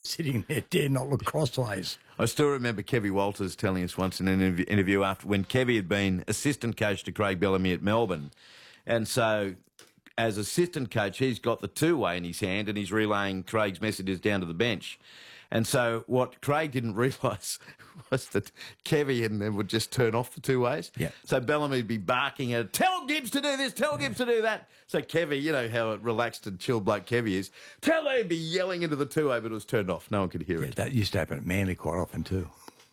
sitting there dare not look crossways. I still remember Kevy Walters telling us once in an interview after when Kevy had been assistant coach to Craig Bellamy at Melbourne. And so as assistant coach, he's got the two-way in his hand and he's relaying Craig's messages down to the bench. And so what Craig didn't realise was that Kevy and them would just turn off the two ways. Yeah. So Bellamy would be barking at, tell Gibbs to do this, tell Gibbs to do that. So Kevy, you know how relaxed and chill bloke Kevy is, tell him, he'd be yelling into the two-way, but it was turned off. No one could hear it. That used to happen at Manly quite often too.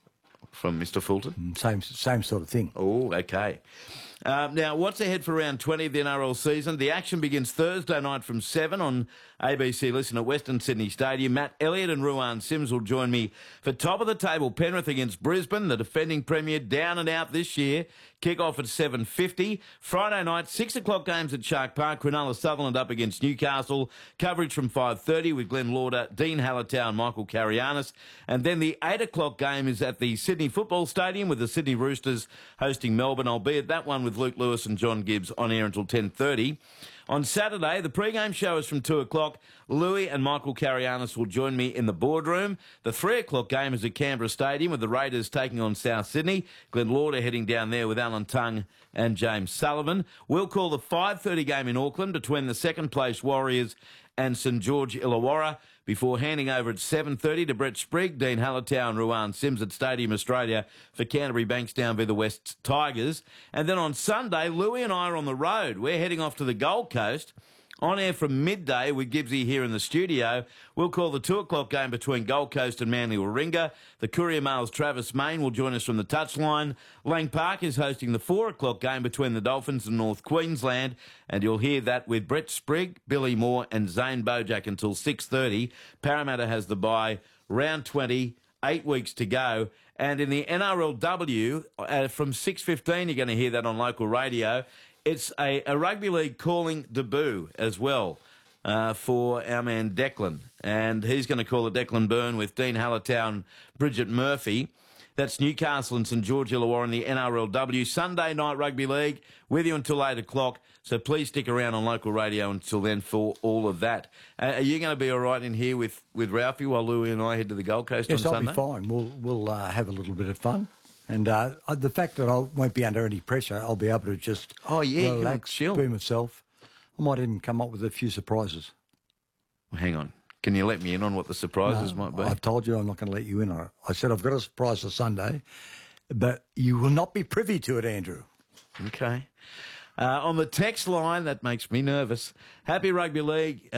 From Mr. Fulton? Same sort of thing. Oh, okay. Now, what's ahead for round 20 of the NRL season? The action begins Thursday night from 7 on ABC Listen at Western Sydney Stadium. Matt Elliott and Ruan Sims will join me for top of the table. Penrith against Brisbane, the defending premier, down and out this year. Kick-off at 7:50. Friday night, 6 o'clock games at Shark Park. Cronulla Sutherland up against Newcastle. Coverage from 5:30 with Glenn Lauder, Dean Hallertau and Michael Carianis. And then the 8 o'clock game is at the Sydney Football Stadium with the Sydney Roosters hosting Melbourne. I'll be at that one with Luke Lewis and John Gibbs on air until 10:30. On Saturday, the pre-game show is from 2 o'clock. Louis and Michael Carianis will join me in the boardroom. The 3 o'clock game is at Canberra Stadium with the Raiders taking on South Sydney. Glenn Lauder heading down there with Alan Tongue and James Sullivan. We'll call the 5:30 game in Auckland between the second-place Warriors and St George Illawarra before handing over at 7:30 to Brett Sprigg, Dean Hallertau and Ruan Sims at Stadium Australia for Canterbury Bankstown v the West Tigers. And then on Sunday, Louis and I are on the road. We're heading off to the Gold Coast. On air from midday with Gibbsy here in the studio. We'll call the 2 o'clock game between Gold Coast and Manly Warringah. The Courier Mail's Travis Main will join us from the touchline. Lang Park is hosting the 4 o'clock game between the Dolphins and North Queensland. And you'll hear that with Brett Sprigg, Billy Moore and Zane Bojack until 6:30. Parramatta has the bye. Round 20, 8 weeks to go. And in the NRLW, from 6:15, you're going to hear that on local radio. It's a rugby league calling debut as well for our man Declan. And he's going to call it Declan Byrne with Dean Hallertau and Bridget Murphy. That's Newcastle and St George Illawarra in the NRLW. Sunday night rugby league with you until 8 o'clock. So please stick around on local radio until then for all of that. Are you going to be all right in here with Ralphie while Louis and I head to the Gold Coast on Sunday? Yes, I'll be fine. We'll have a little bit of fun. And the fact that I won't be under any pressure, I'll be able to just relax, chill. be myself. I might even come up with a few surprises. Well, hang on. Can you let me in on what the surprises might be? I've told you I'm not going to let you in on it. I said I've got a surprise for Sunday, but you will not be privy to it, Andrew. Okay. On the text line, that makes me nervous. Happy Rugby League,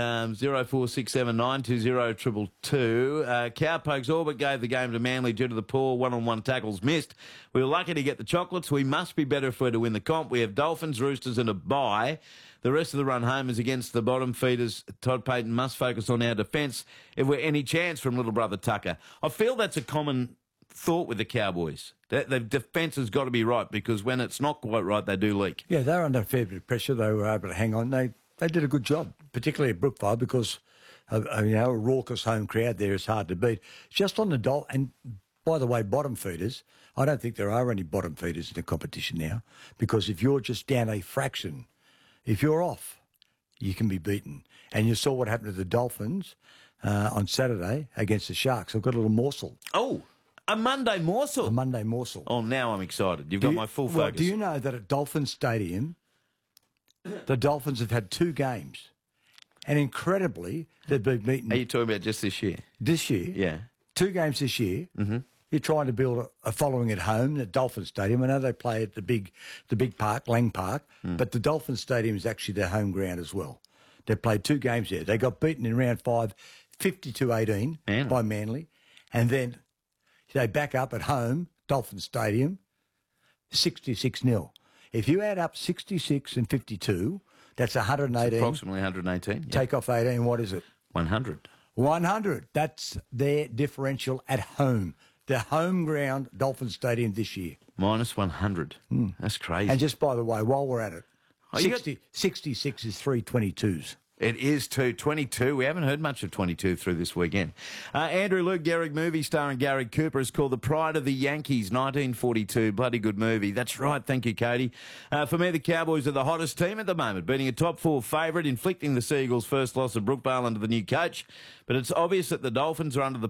0467920222. Cowpokes all but gave the game to Manly due to the poor one-on-one tackles missed. We were lucky to get the chocolates. We must be better if we're to win the comp. We have Dolphins, Roosters and a bye. The rest of the run home is against the bottom feeders. Todd Payten must focus on our defence if we're any chance from little brother Tucker. I feel that's a common thought with the Cowboys. The defence has got to be right because when it's not quite right, they do leak. Yeah, they were under a fair bit of pressure. They were able to hang on. They did a good job, particularly at Brookvale because a raucous home crowd there is hard to beat. Just on the and by the way, bottom feeders, I don't think there are any bottom feeders in the competition now because if you're just down a fraction, if you're off, you can be beaten. And you saw what happened to the Dolphins on Saturday against the Sharks. I've got a little morsel. Oh, a Monday morsel. A Monday morsel. Oh, now I'm excited. You've got my full focus. Well, do you know that at Dolphins Stadium, the Dolphins have had 2 games, and incredibly, they've been beaten. Are you talking about just this year? This year? Yeah. 2 games this year. Mm-hmm. You're trying to build a following at home at Dolphins Stadium. I know they play at the big park, Lang Park, but the Dolphins Stadium is actually their home ground as well. They played 2 games there. They got beaten in round 5, 50-18 by Manly, and then they back up at home, Dolphins Stadium, 66-0. If you add up 66 and 52, that's 118. It's approximately 118. Take off 18, what is it? 100. 100. That's their differential at home. The home ground, Dolphins Stadium this year. Minus 100. That's crazy. And just by the way, while we're at it, 66 is 3 22s. It is 22. We haven't heard much of 22 through this weekend. Andrew Luke Gehrig movie starring Gary Cooper is called The Pride of the Yankees, 1942. Bloody good movie. That's right. Thank you, Cody. For me, the Cowboys are the hottest team at the moment, beating a top 4 favourite, inflicting the Seagulls' first loss of Brookvale under the new coach. But it's obvious that the Dolphins are under the